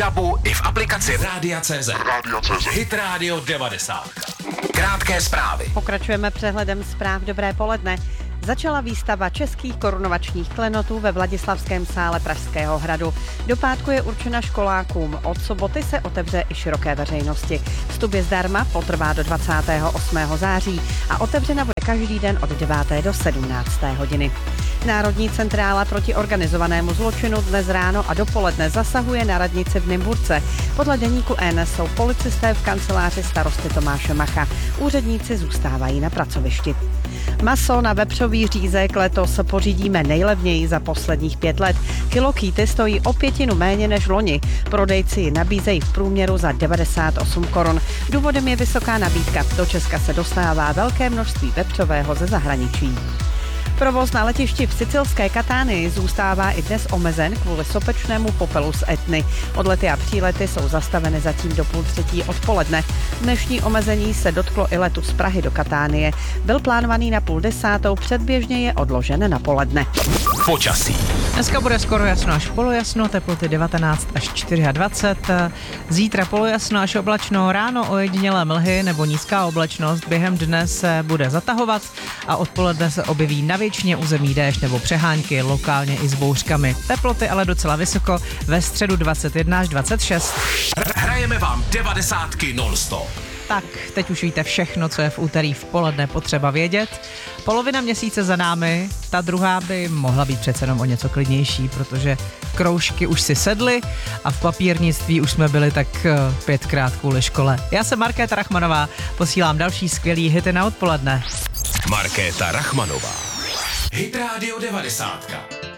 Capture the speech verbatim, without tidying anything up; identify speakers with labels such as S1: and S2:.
S1: DABu i v aplikaci Rádia tečka cé zet. Hit Radio devadesát. Krátké zprávy.
S2: Pokračujeme přehledem zpráv. Dobré poledne. Začala výstava českých korunovačních klenotů ve Vladislavském sále Pražského hradu. Do pátku je určena školákům. Od soboty se otevře i široké veřejnosti. Vstup je zdarma, potrvá do dvacátého osmého září a otevřena bude každý den od deváté do sedmnácté hodiny. Národní centrála proti organizovanému zločinu dnes ráno a dopoledne zasahuje na radnici v Nymburce. Podle deníku N jsou policisté v kanceláři starosty Tomáše Macha. Úředníci zůstávají na pracovišti. Maso na vepřový řízek letos pořídíme nejlevněji za posledních pět let. Kilo kýty stojí o pětinu méně než loni. Prodejci ji nabízejí v průměru za devadesát osm korun. Důvodem je vysoká nabídka. Do Česka se dostává velké množství vepřového ze zahraničí. Provoz na letišti v sicilské Katánii zůstává i dnes omezen kvůli sopečnému popelu z Etny. Odlety a přílety jsou zastaveny zatím do půl třetí odpoledne. Dnešní omezení se dotklo i letu z Prahy do Katánie. Byl plánovaný na půl desátou, předběžně je odložen na poledne.
S1: Počasí.
S3: Dneska bude skoro jasno až polojasno, teploty devatenáct až dvacet čtyři. Zítra polojasno až oblačno, ráno ojedinělé mlhy nebo nízká oblačnost. Během dne se bude zatahovat a odpoledne se objeví na většině území déšť nebo přehánky, lokálně i s bouřkami. Teploty ale docela vysoko, ve středu dvacet jedna až dvacet šest.
S1: Hrajeme vám devadesátky non-stop.
S3: Tak, teď už víte všechno, co je v úterý v poledne potřeba vědět. Polovina měsíce za námi, ta druhá by mohla být přece jenom o něco klidnější, protože kroužky už si sedly a v papírnictví už jsme byli tak pětkrát kvůli škole. Já jsem Markéta Rachmanová, posílám další skvělý hity na odpoledne.
S1: Markéta Rachmanová. Hit Radio devadesátka.